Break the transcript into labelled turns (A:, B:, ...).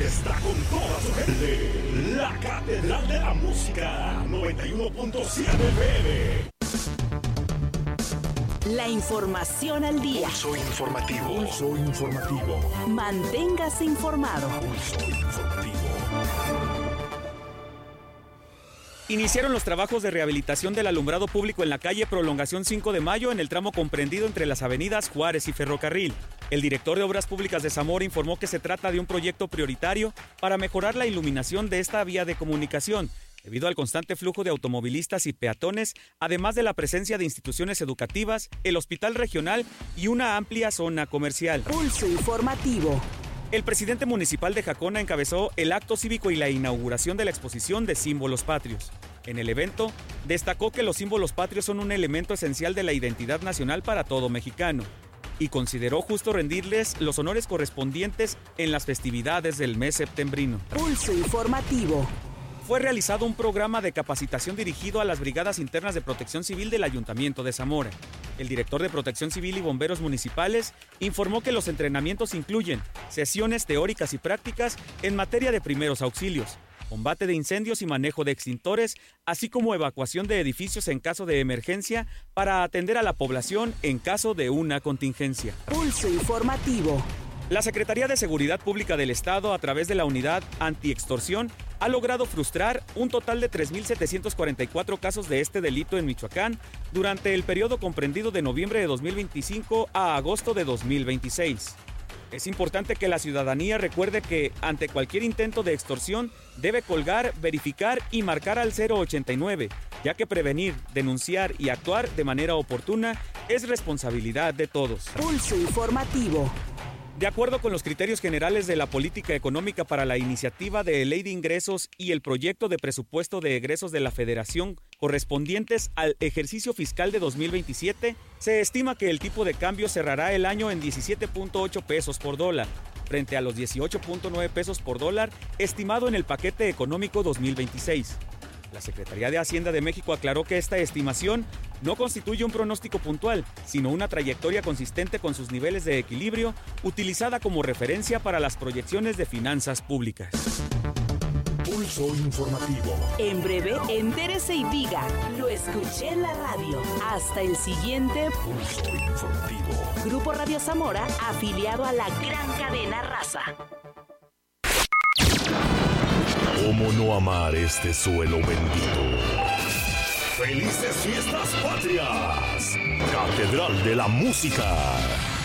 A: está con toda su gente. La Catedral de la Música, 91.7 FM.
B: La información al día.
A: Pulso informativo. Pulso informativo.
B: Manténgase informado.
A: Pulso informativo.
C: Iniciaron los trabajos de rehabilitación del alumbrado público en la calle Prolongación 5 de Mayo en el tramo comprendido entre las avenidas Juárez y Ferrocarril. El director de Obras Públicas de Zamora informó que se trata de un proyecto prioritario para mejorar la iluminación de esta vía de comunicación, debido al constante flujo de automovilistas y peatones, además de la presencia de instituciones educativas, el hospital regional y una amplia zona comercial.
B: Pulso informativo.
C: El presidente municipal de Jacona encabezó el acto cívico y la inauguración de la exposición de símbolos patrios. En el evento, destacó que los símbolos patrios son un elemento esencial de la identidad nacional para todo mexicano y consideró justo rendirles los honores correspondientes en las festividades del mes septembrino.
B: Pulso informativo.
C: Fue realizado un programa de capacitación dirigido a las brigadas internas de protección civil del Ayuntamiento de Zamora. El director de Protección Civil y Bomberos Municipales informó que los entrenamientos incluyen sesiones teóricas y prácticas en materia de primeros auxilios, combate de incendios y manejo de extintores, así como evacuación de edificios en caso de emergencia para atender a la población en caso de una contingencia.
B: Pulso informativo.
C: La Secretaría de Seguridad Pública del Estado, a través de la Unidad Antiextorsión, ha logrado frustrar un total de 3.744 casos de este delito en Michoacán durante el periodo comprendido de noviembre de 2025 a agosto de 2026. Es importante que la ciudadanía recuerde que, ante cualquier intento de extorsión, debe colgar, verificar y marcar al 089, ya que prevenir, denunciar y actuar de manera oportuna es responsabilidad de todos.
B: Pulso informativo.
C: De acuerdo con los criterios generales de la política económica para la iniciativa de ley de ingresos y el proyecto de presupuesto de egresos de la Federación correspondientes al ejercicio fiscal de 2027, se estima que el tipo de cambio cerrará el año en 17.8 pesos por dólar, frente a los 18.9 pesos por dólar estimado en el paquete económico 2026. La Secretaría de Hacienda de México aclaró que esta estimación no constituye un pronóstico puntual, sino una trayectoria consistente con sus niveles de equilibrio, utilizada como referencia para las proyecciones de finanzas públicas.
A: Pulso informativo.
B: En breve, entérese y diga, lo escuché en la radio. Hasta el siguiente
A: Pulso informativo.
B: Grupo Radio Zamora, afiliado a la gran cadena Raza.
A: ¿Cómo no amar este suelo bendito? ¡Felices Fiestas Patrias! Catedral de la Música.